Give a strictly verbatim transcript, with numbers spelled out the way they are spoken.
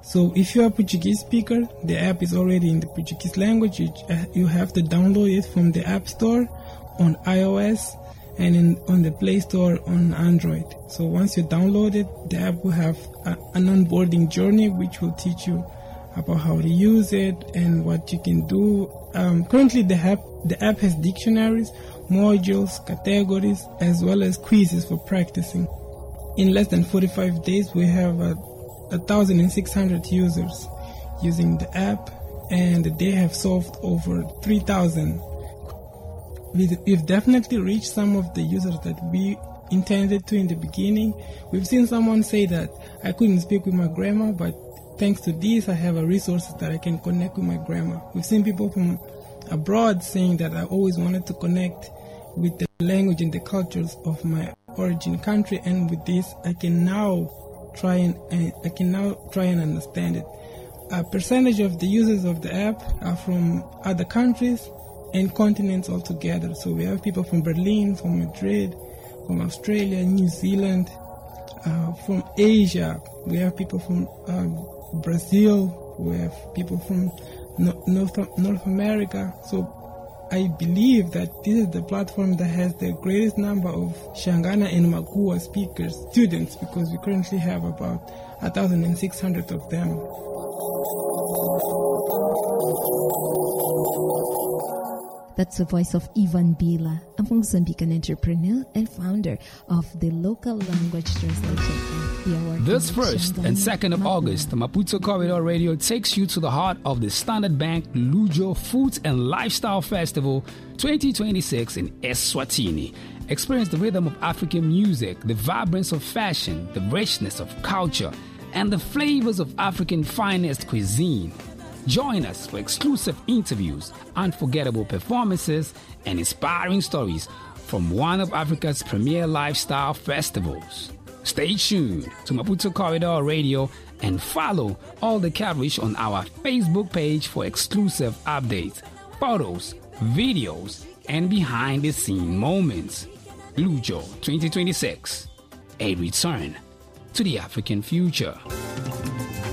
So if you're a Portuguese speaker, the app is already in the Portuguese language. You, uh, you have to download it from the App Store on iOS and in, on the Play Store on Android. So once you download it, the app will have a, an onboarding journey which will teach you about how to use it and what you can do. Um, currently, the app, the app has dictionaries, modules, categories, as well as quizzes for practicing. In less than forty-five days, we have a one thousand six hundred users using the app, and they have solved over three thousand. We've definitely reached some of the users that we intended to in the beginning. We've seen someone say that I couldn't speak with my grandma, but thanks to this, I have a resource that I can connect with my grandma. We've seen people from abroad saying that I always wanted to connect with the language and the cultures of my origin country, and with this, I can now try and uh, I can now try and understand it. A percentage of the users of the app are from other countries and continents altogether. So we have people from Berlin, from Madrid, from Australia, New Zealand, uh, from Asia. We have people from um, Brazil. We have people from no- North North America. So I believe that this is the platform that has the greatest number of Shangana and Makua speakers, students, because we currently have about one thousand six hundred of them. That's the voice of Ivan Bila, a Mozambican entrepreneur and founder of the local language translation app. This first and second of August, the Maputo Corridor Radio takes you to the heart of the Standard Bank Lujo Foods and Lifestyle Festival twenty twenty-six in Eswatini. Experience the rhythm of African music, the vibrance of fashion, the richness of culture, and the flavors of African finest cuisine. Join us for exclusive interviews, unforgettable performances, and inspiring stories from one of Africa's premier lifestyle festivals. Stay tuned to Maputo Corridor Radio and follow all the coverage on our Facebook page for exclusive updates, photos, videos, and behind-the-scene moments. Lujo twenty twenty-six, a return to the African future.